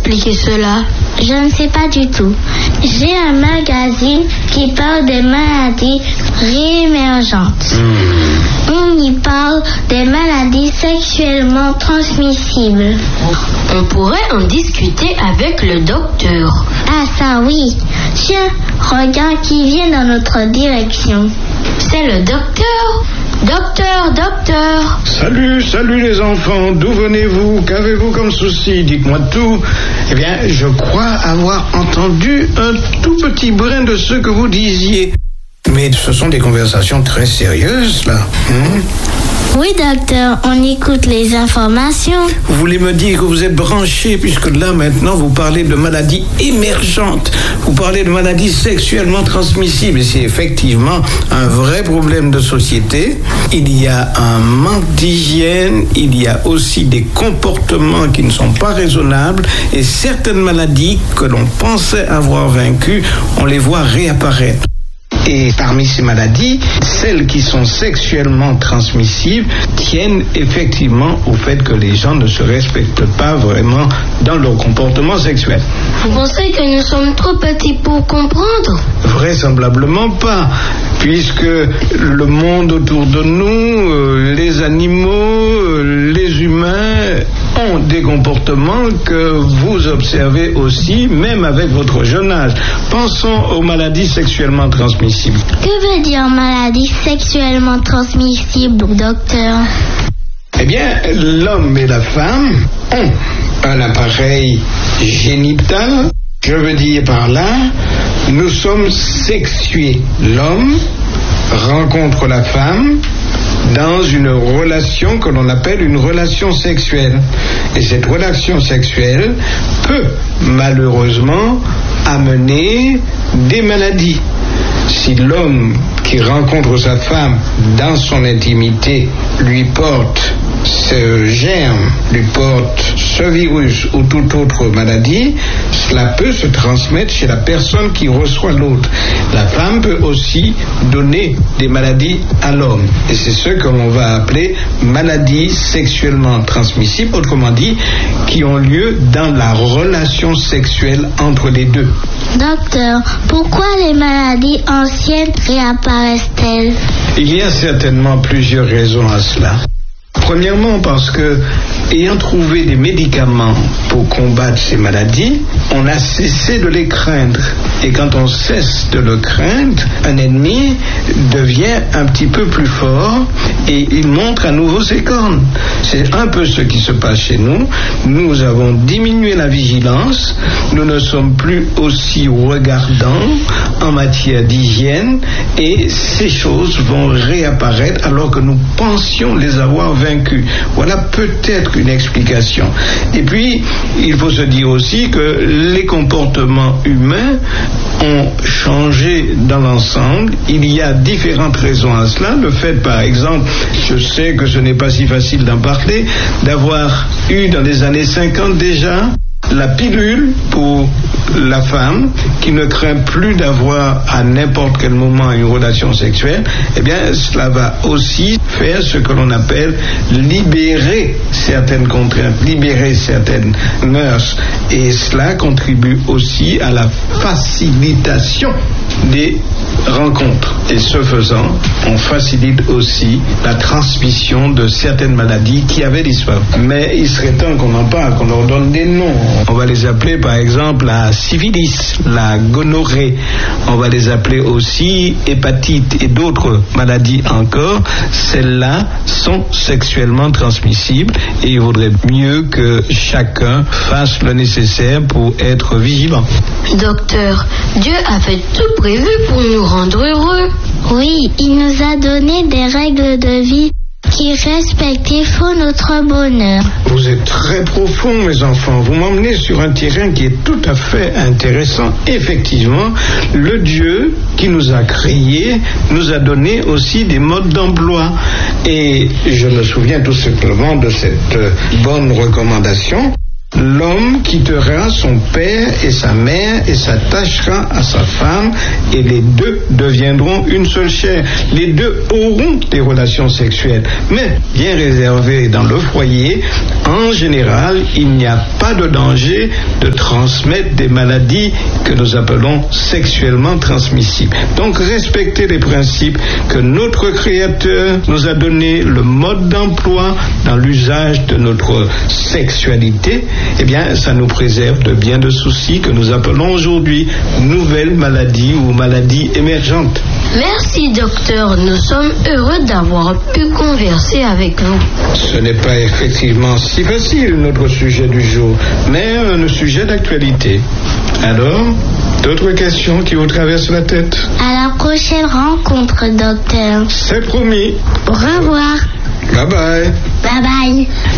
expliquer cela? Je ne sais pas du tout. J'ai un magazine qui parle des maladies réémergentes. On y parle des maladies sexuellement transmissibles. On pourrait en discuter avec le docteur. Ah ça oui. Tiens, regarde qui vient dans notre direction. C'est le docteur. Docteur. Salut les enfants, d'où venez-vous? Qu'avez-vous comme souci? Dites-moi tout. Eh bien, je crois avoir entendu un tout petit brin de ce que vous disiez. Mais ce sont des conversations très sérieuses, là. Oui, docteur, on écoute les informations. Vous voulez me dire que vous êtes branché, puisque là, maintenant, vous parlez de maladies émergentes. Vous parlez de maladies sexuellement transmissibles. Et c'est effectivement un vrai problème de société. Il y a un manque d'hygiène. Il y a aussi des comportements qui ne sont pas raisonnables. Et certaines maladies que l'on pensait avoir vaincues, on les voit réapparaître. Et parmi ces maladies, celles qui sont sexuellement transmissibles tiennent effectivement au fait que les gens ne se respectent pas vraiment dans leur comportement sexuel. Vous pensez que nous sommes trop petits pour comprendre? Vraisemblablement pas, puisque le monde autour de nous, les animaux, les humains ont des comportements que vous observez aussi, même avec votre jeune âge. Pensons aux maladies sexuellement transmissibles. Que veut dire maladie sexuellement transmissible, docteur? Eh bien, l'homme et la femme ont un appareil génital. Je veux dire par là, nous sommes sexués. L'homme rencontre la femme dans une relation que l'on appelle une relation sexuelle. Et cette relation sexuelle peut malheureusement amener des maladies. Si l'homme qui rencontre sa femme dans son intimité lui porte ce germe, lui porte ce virus ou toute autre maladie, cela peut se transmettre chez la personne qui reçoit l'autre. La femme peut aussi donner des maladies à l'homme. Et c'est ce que l'on va appeler maladies sexuellement transmissibles, autrement dit, qui ont lieu dans la relation sexuelle entre les deux. Docteur, pourquoi les maladies anciennes réapparaissent-elles? Il y a certainement plusieurs raisons à cela. Premièrement, parce que, ayant trouvé des médicaments pour combattre ces maladies, on a cessé de les craindre. Et quand on cesse de le craindre, un ennemi devient un petit peu plus fort et il montre à nouveau ses cornes. C'est un peu ce qui se passe chez nous. Nous avons diminué la vigilance. Nous ne sommes plus aussi regardants en matière d'hygiène et ces choses vont réapparaître alors que nous pensions les avoir vaincus. Voilà peut-être une explication. Et puis, il faut se dire aussi que les comportements humains ont changé dans l'ensemble. Il y a différentes raisons à cela. Le fait, par exemple, je sais que ce n'est pas si facile d'en parler, d'avoir eu dans les années 50 déjà la pilule pour la femme qui ne craint plus d'avoir à n'importe quel moment une relation sexuelle, eh bien cela va aussi faire ce que l'on appelle libérer certaines contraintes, libérer certaines mœurs, et cela contribue aussi à la facilitation des rencontres. Et ce faisant, on facilite aussi la transmission de certaines maladies qui avaient disparu. Mais il serait temps qu'on en parle, qu'on leur donne des noms. On va les appeler par exemple la syphilis, la gonorrhée. On va les appeler aussi hépatite et d'autres maladies encore. Celles-là sont sexuellement transmissibles et il vaudrait mieux que chacun fasse le nécessaire pour être vigilant. Docteur, Dieu avait tout prévu pour nous rendre heureux. Oui, il nous a donné des règles de vie qui respectent et font notre bonheur. Vous êtes très profond, mes enfants. Vous m'emmenez sur un terrain qui est tout à fait intéressant. Effectivement, le Dieu qui nous a créés nous a donné aussi des modes d'emploi. Et je me souviens tout simplement de cette bonne recommandation. L'homme quittera son père et sa mère et s'attachera à sa femme et les deux deviendront une seule chair. Les deux auront des relations sexuelles, mais bien réservées dans le foyer. En général, il n'y a pas de danger de transmettre des maladies que nous appelons sexuellement transmissibles. Donc, respecter les principes que notre Créateur nous a donnés, le mode d'emploi dans l'usage de notre sexualité, eh bien, ça nous préserve de bien de soucis que nous appelons aujourd'hui nouvelles maladies ou maladies émergentes. Merci, docteur. Nous sommes heureux d'avoir pu converser avec vous. Ce n'est pas effectivement si facile, notre sujet du jour, mais un sujet d'actualité. Alors, d'autres questions qui vous traversent la tête? À la prochaine rencontre, docteur. C'est promis. Au revoir. Bye bye. Bye bye.